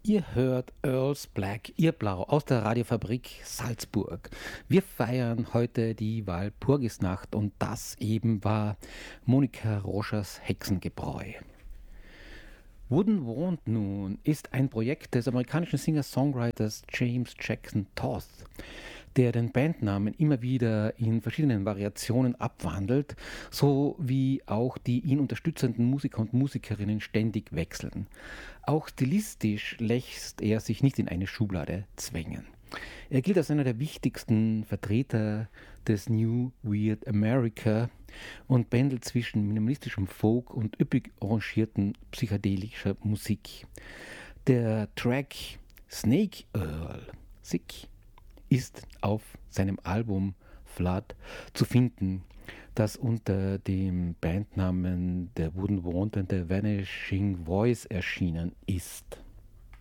Ihr hört Earl's Black, Ihr Blau aus der Radiofabrik Salzburg. Wir feiern heute die Walpurgisnacht und das eben war Monika Roschers Hexengebräu. Wooden Wound nun ist ein Projekt des amerikanischen Singer-Songwriters James Jackson Toth, der den Bandnamen immer wieder in verschiedenen Variationen abwandelt, so wie auch die ihn unterstützenden Musiker und Musikerinnen ständig wechseln. Auch stilistisch lässt er sich nicht in eine Schublade zwängen. Er gilt als einer der wichtigsten Vertreter des New Weird America und pendelt zwischen minimalistischem Folk und üppig arrangierten psychedelischer Musik. Der Track Snake Earl, Sick, ist auf seinem Album Flood zu finden, das unter dem Bandnamen The Wooden Wound and the Vanishing Voice erschienen ist.